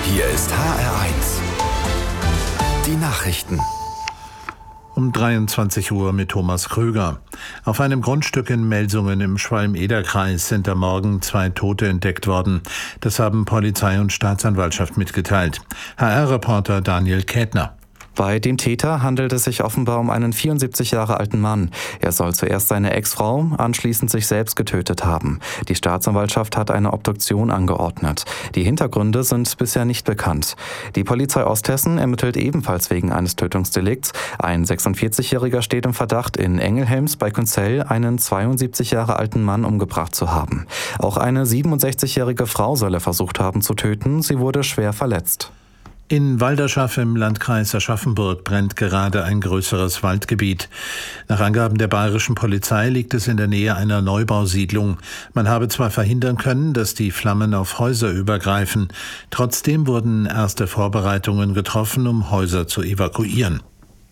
Hier ist HR1. Die Nachrichten. Um 23 Uhr mit Thomas Krüger. Auf einem Grundstück in Melsungen im Schwalm-Eder-Kreis sind am Morgen 2 Tote entdeckt worden. Das haben Polizei und Staatsanwaltschaft mitgeteilt. HR-Reporter Daniel Kätner. Bei dem Täter handelt es sich offenbar um einen 74 Jahre alten Mann. Er soll zuerst seine Ex-Frau, anschließend sich selbst getötet haben. Die Staatsanwaltschaft hat eine Obduktion angeordnet. Die Hintergründe sind bisher nicht bekannt. Die Polizei Osthessen ermittelt ebenfalls wegen eines Tötungsdelikts. Ein 46-Jähriger steht im Verdacht, in Engelhelms bei Künzell einen 72 Jahre alten Mann umgebracht zu haben. Auch eine 67-jährige Frau soll er versucht haben zu töten. Sie wurde schwer verletzt. In Walderschaff im Landkreis Aschaffenburg brennt gerade ein größeres Waldgebiet. Nach Angaben der bayerischen Polizei liegt es in der Nähe einer Neubausiedlung. Man habe zwar verhindern können, dass die Flammen auf Häuser übergreifen. Trotzdem wurden erste Vorbereitungen getroffen, um Häuser zu evakuieren.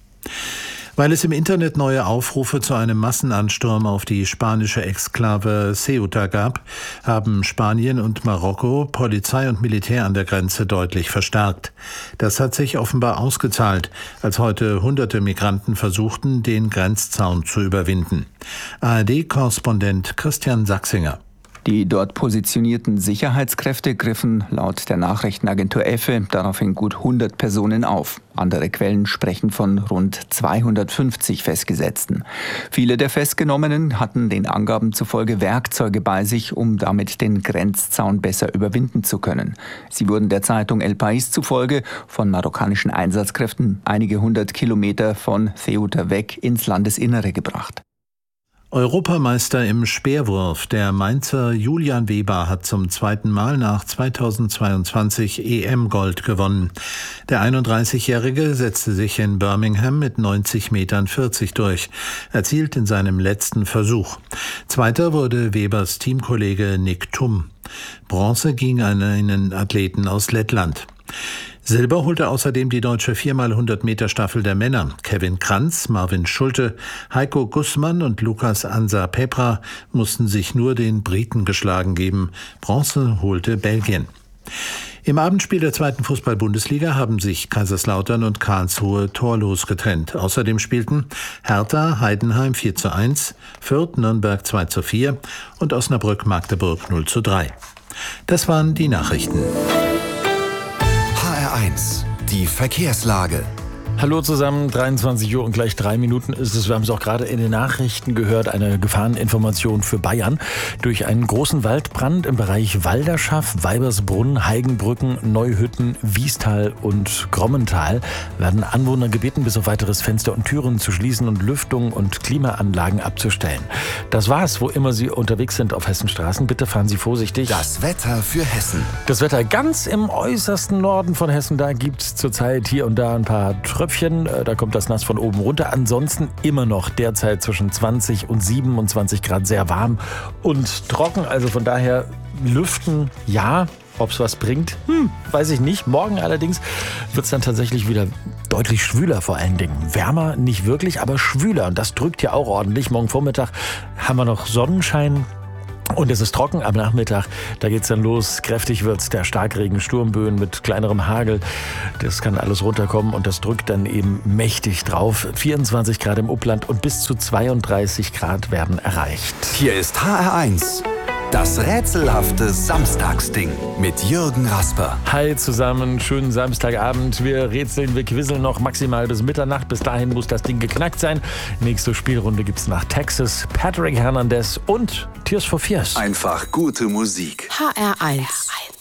Weil es im Internet neue Aufrufe zu einem Massenansturm auf die spanische Exklave Ceuta gab, haben Spanien und Marokko Polizei und Militär an der Grenze deutlich verstärkt. Das hat sich offenbar ausgezahlt, als heute Hunderte Migranten versuchten, den Grenzzaun zu überwinden. ARD-Korrespondent Christian Sachsinger. Die dort positionierten Sicherheitskräfte griffen laut der Nachrichtenagentur EFE daraufhin gut 100 Personen auf. Andere Quellen sprechen von rund 250 Festgesetzten. Viele der Festgenommenen hatten den Angaben zufolge Werkzeuge bei sich, um damit den Grenzzaun besser überwinden zu können. Sie wurden der Zeitung El País zufolge von marokkanischen Einsatzkräften einige 100 Kilometer von Ceuta weg ins Landesinnere gebracht. Europameister im Speerwurf, der Mainzer Julian Weber, hat zum zweiten Mal nach 2022 EM-Gold gewonnen. Der 31-Jährige setzte sich in Birmingham mit 90,40 Metern durch, erzielt in seinem letzten Versuch. Zweiter wurde Webers Teamkollege Nick Thum. Bronze ging an einen Athleten aus Lettland. Silber holte außerdem die deutsche 4x100 Meter Staffel der Männer. Kevin Kranz, Marvin Schulte, Heiko Gussmann und Lukas Ansa-Pepra mussten sich nur den Briten geschlagen geben. Bronze holte Belgien. Im Abendspiel der 2. Fußball-Bundesliga haben sich Kaiserslautern und Karlsruhe torlos getrennt. Außerdem spielten Hertha Heidenheim 4:1, Fürth Nürnberg 2:4 und Osnabrück-Magdeburg 0:3. Das waren die Nachrichten. HR1, die Verkehrslage. Hallo zusammen, 23 Uhr und gleich 3 Minuten ist es. Wir haben es auch gerade in den Nachrichten gehört, eine Gefahreninformation für Bayern. Durch einen großen Waldbrand im Bereich Walderschaff, Weibersbrunn, Heigenbrücken, Neuhütten, Wiestal und Grommental werden Anwohner gebeten, bis auf weiteres Fenster und Türen zu schließen und Lüftung und Klimaanlagen abzustellen. Das war's, wo immer Sie unterwegs sind auf Hessenstraßen. Bitte fahren Sie vorsichtig. Das Wetter für Hessen. Das Wetter ganz im äußersten Norden von Hessen, da gibt's zurzeit hier und da ein paar Tröpfchen. Da kommt das Nass von oben runter. Ansonsten immer noch derzeit zwischen 20 und 27 Grad sehr warm und trocken. Also von daher lüften, ja. Ob es was bringt, weiß ich nicht. Morgen allerdings wird es dann tatsächlich wieder deutlich schwüler vor allen Dingen. Wärmer nicht wirklich, aber schwüler. Und das drückt ja auch ordentlich. Morgen Vormittag haben wir noch Sonnenschein. Und es ist trocken am Nachmittag, da geht's dann los. Kräftig wird's, der Starkregen, Sturmböen mit kleinerem Hagel. Das kann alles runterkommen und das drückt dann eben mächtig drauf. 24 Grad im Upland und bis zu 32 Grad werden erreicht. Hier ist HR1. Das rätselhafte Samstagsding mit Jürgen Rasper. Hi zusammen, schönen Samstagabend. Wir rätseln, wir quizzeln noch maximal bis Mitternacht. Bis dahin muss das Ding geknackt sein. Nächste Spielrunde gibt's nach Texas, Patrick Hernandez und Tears for Fears. Einfach gute Musik. HR1.